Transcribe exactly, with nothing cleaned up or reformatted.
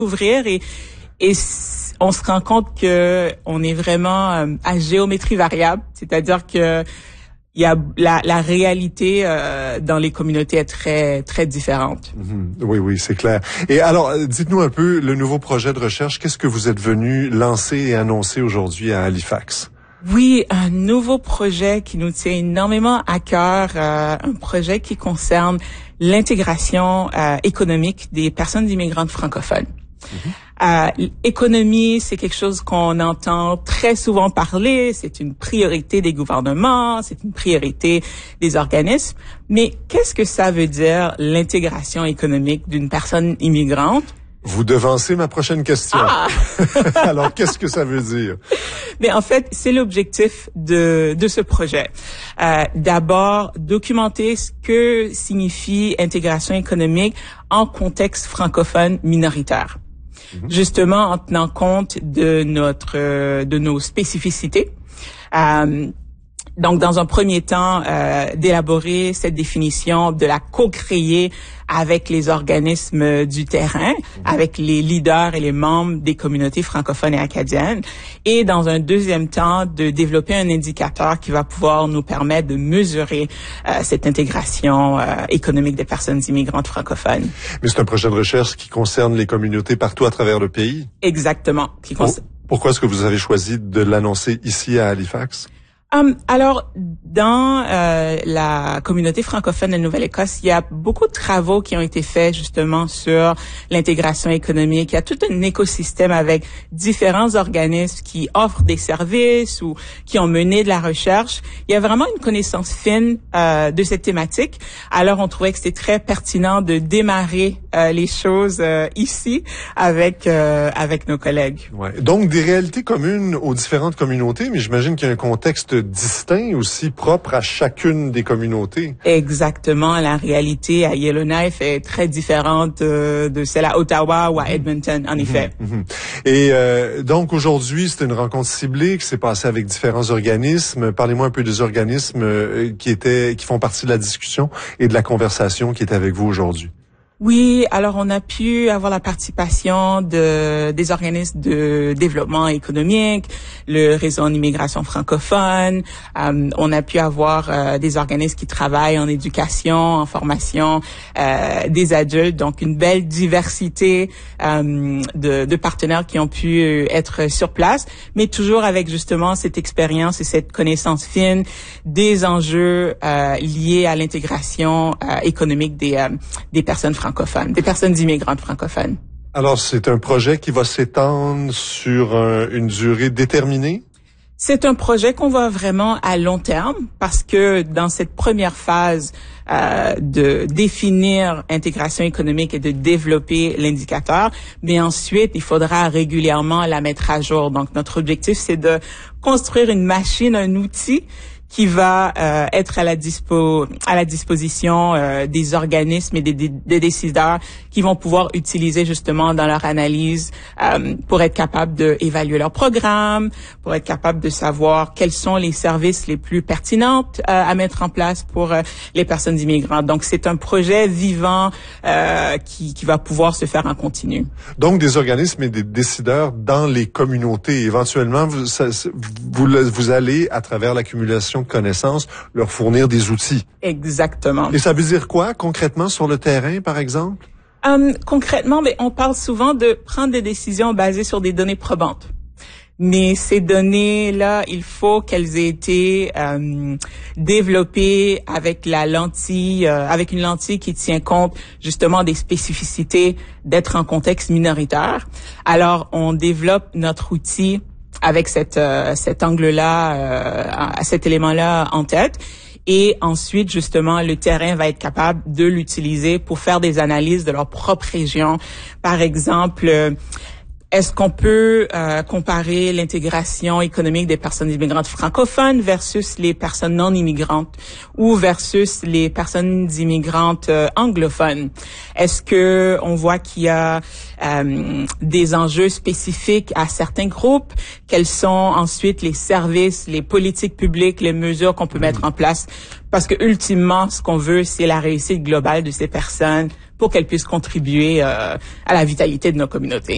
ouvrir et et on se rend compte que on est vraiment euh, à géométrie variable, c'est-à-dire que il y a la, la réalité euh, dans les communautés est très très différente. Mmh, oui, oui, c'est clair. Et alors, dites-nous un peu le nouveau projet de recherche. Qu'est-ce que vous êtes venu lancer et annoncer aujourd'hui à Halifax? Oui, un nouveau projet qui nous tient énormément à cœur, euh, un projet qui concerne l'intégration euh, économique des personnes immigrantes francophones. Mm-hmm. Euh, l'économie, c'est quelque chose qu'on entend très souvent parler, c'est une priorité des gouvernements, c'est une priorité des organismes, mais qu'est-ce que ça veut dire l'intégration économique d'une personne immigrante? Vous devancez ma prochaine question. Ah! Alors, qu'est-ce que ça veut dire? Mais en fait, c'est l'objectif de de ce projet. Euh, d'abord, documenter ce que signifie intégration économique en contexte francophone minoritaire. Mm-hmm. Justement, en tenant compte de notre euh, de nos spécificités. Euh, Donc, dans un premier temps, euh, d'élaborer cette définition, de la co-créer avec les organismes du terrain, avec les leaders et les membres des communautés francophones et acadiennes. Et dans un deuxième temps, de développer un indicateur qui va pouvoir nous permettre de mesurer euh, cette intégration euh, économique des personnes immigrantes francophones. Mais c'est un projet de recherche qui concerne les communautés partout à travers le pays? Exactement. Qui Pour, pourquoi est-ce que vous avez choisi de l'annoncer ici à Halifax? Um, alors, dans euh, la communauté francophone de Nouvelle-Écosse, il y a beaucoup de travaux qui ont été faits justement sur l'intégration économique. Il y a tout un écosystème avec différents organismes qui offrent des services ou qui ont mené de la recherche. Il y a vraiment une connaissance fine euh, de cette thématique. Alors, on trouvait que c'était très pertinent de démarrer euh, les choses euh, ici avec euh, avec nos collègues. Ouais. Donc, des réalités communes aux différentes communautés, mais j'imagine qu'il y a un contexte distinct aussi, propre à chacune des communautés. Exactement. La réalité à Yellowknife est très différente euh, de celle à Ottawa ou à Edmonton, en effet. Mm-hmm. Et euh, donc, aujourd'hui, c'était une rencontre ciblée qui s'est passée avec différents organismes. Parlez-moi un peu des organismes euh, qui étaient, qui font partie de la discussion et de la conversation qui est avec vous aujourd'hui. Oui, alors on a pu avoir la participation de des organismes de développement économique, le réseau en immigration francophone. Euh, on a pu avoir euh, des organismes qui travaillent en éducation, en formation euh, des adultes, donc une belle diversité euh, de, de partenaires qui ont pu être sur place, mais toujours avec justement cette expérience et cette connaissance fine des enjeux euh, liés à l'intégration euh, économique des euh, des personnes francophones. Des personnes immigrantes francophones. Alors, c'est un projet qui va s'étendre sur un, une durée déterminée? C'est un projet qu'on voit vraiment à long terme parce que dans cette première phase euh, de définir intégration économique et de développer l'indicateur, mais ensuite, il faudra régulièrement la mettre à jour. Donc, notre objectif, c'est de construire une machine, un outil qui va euh, être à la dispo à la disposition euh, des organismes et des, des, des décideurs qui vont pouvoir utiliser justement dans leur analyse euh, pour être capable d'évaluer leur programme, pour être capable de savoir quels sont les services les plus pertinents euh, à mettre en place pour euh, les personnes immigrantes. Donc c'est un projet vivant euh, qui, qui va pouvoir se faire en continu. Donc des organismes et des décideurs dans les communautés. Éventuellement, vous, ça, vous, vous allez à travers l'accumulation de connaissances, leur fournir des outils. Exactement. Et ça veut dire quoi concrètement sur le terrain, par exemple? Um, concrètement, mais on parle souvent de prendre des décisions basées sur des données probantes. Mais ces données-là, il faut qu'elles aient été euh, développées avec la lentille, euh, avec une lentille qui tient compte justement des spécificités d'être en contexte minoritaire. Alors, on développe notre outil avec cette, euh, cet angle-là, euh, cet élément-là en tête. Et ensuite, justement, le terrain va être capable de l'utiliser pour faire des analyses de leur propre région. Par exemple, euh, est-ce qu'on peut euh, comparer l'intégration économique des personnes immigrantes francophones versus les personnes non immigrantes ou versus les personnes immigrantes euh, anglophones? Est-ce que on voit qu'il y a euh, des enjeux spécifiques à certains groupes? Quels sont ensuite les services, les politiques publiques, les mesures qu'on peut mettre en place? Parce que ultimement, ce qu'on veut, c'est la réussite globale de ces personnes pour qu'elles puissent contribuer euh, à la vitalité de nos communautés.